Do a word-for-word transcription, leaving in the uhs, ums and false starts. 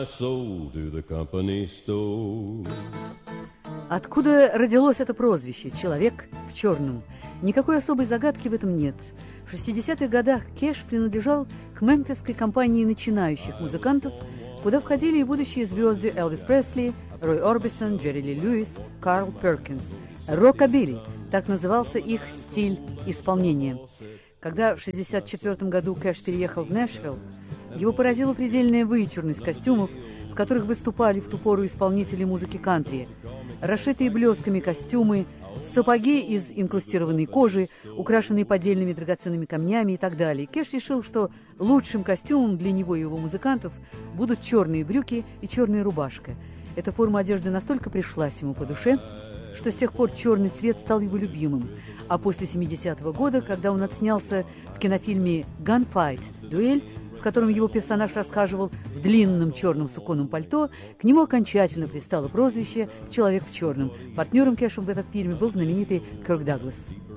my soul to the company store. Откуда родилось это прозвище «Человек в черном»? Никакой особой загадки в этом нет. В шестидесятых годах Кэш принадлежал к мемфисской компании начинающих музыкантов, куда входили и будущие звезды Элвис Пресли, Рой Орбисон, Джерри Ли Льюис, Карл Перкинс. Рокобили – так назывался их стиль исполнения. Когда в шестьдесят четвёртом году Кэш переехал в Нэшвилл, его поразила предельная вычурность костюмов, в которых выступали в ту пору исполнители музыки кантри. Расшитые блестками костюмы, сапоги из инкрустированной кожи, украшенные поддельными драгоценными камнями и так далее. Кэш решил, что лучшим костюмом для него и его музыкантов будут черные брюки и черная рубашка. Эта форма одежды настолько пришлась ему по душе, что с тех пор черный цвет стал его любимым. А после семидесятого года, когда он отснялся в кинофильме «Gunfight» «Дуэль», в котором его персонаж расхаживал в длинном черном суконном пальто, к нему окончательно пристало прозвище «Человек в черном». Партнером Кэша в этом фильме был знаменитый Кёрк Даглас.